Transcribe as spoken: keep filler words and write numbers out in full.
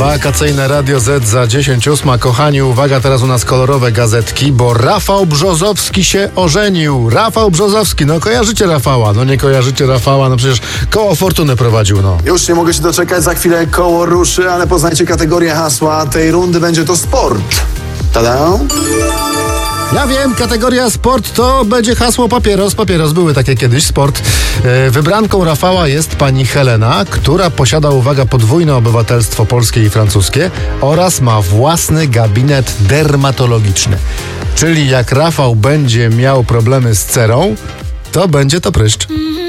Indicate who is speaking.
Speaker 1: Wakacyjne Radio Z za dziesięć ósma. Kochani, uwaga, teraz u nas kolorowe gazetki, bo Rafał Brzozowski się ożenił. Rafał Brzozowski, no kojarzycie Rafała? No nie kojarzycie Rafała, no przecież Koło Fortuny prowadził, no.
Speaker 2: Już nie mogę się doczekać, za chwilę koło ruszy, ale poznajcie kategorię hasła tej rundy, będzie to sport. Tada!
Speaker 1: Ja wiem, kategoria sport to będzie hasło papieros. Papieros, były takie kiedyś, sport. E, wybranką Rafała jest pani Helena, która posiada, uwaga, podwójne obywatelstwo polskie i francuskie oraz ma własny gabinet dermatologiczny. Czyli jak Rafał będzie miał problemy z cerą, to będzie to pryszcz.